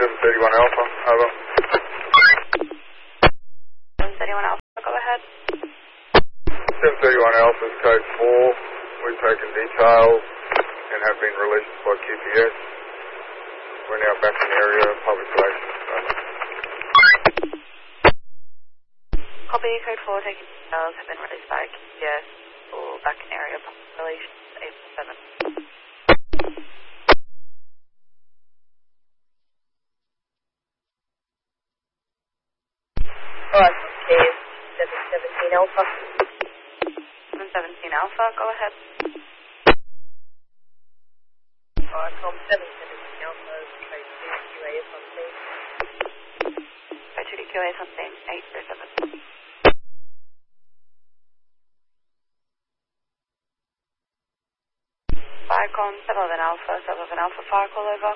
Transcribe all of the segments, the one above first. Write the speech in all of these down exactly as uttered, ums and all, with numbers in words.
seven thirty-one Alpha, over. seven thirty-one Alpha, go ahead. seven thirty-one Alpha is code four. We've taken details and have been released by Q P S. We're now back in the area of public relations. Copy, code four, taking details have been released by Q P S or back in area of public relations, eight seven. Alright, okay, seven seventeen Alpha. seven seventeen Alpha, go ahead. Alright, com seven seventeen Alpha, code two Q A S on scene. Code two Q A S on scene, eight zero seven. Firecom seven eleven Alpha, seven eleven Alpha, fire call over.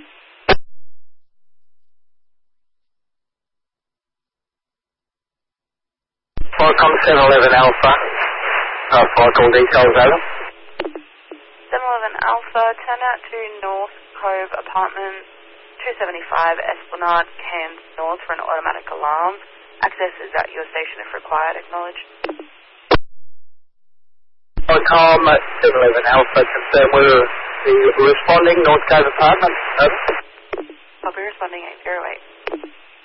Firecom seven eleven Alpha, uh, fire call details over. seven eleven Alpha, turn out to North Cove Apartment two seventy-five Esplanade, Cairns North for an automatic alarm. Access is at your station if required, acknowledge. Firecom seven eleven Alpha, confirm we're the responding North Cove Apartment, over. I'll be responding eight zero eight.